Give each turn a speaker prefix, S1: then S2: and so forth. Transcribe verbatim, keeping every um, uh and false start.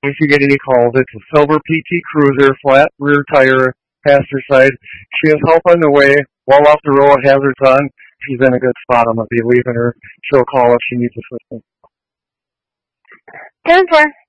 S1: if you get any calls. It's a silver P T Cruiser, flat rear tire, passenger side. She has help on the way, well off the road, hazards on. She's in a good spot. I'm going to be leaving her. She'll call if she needs assistance.
S2: ten four.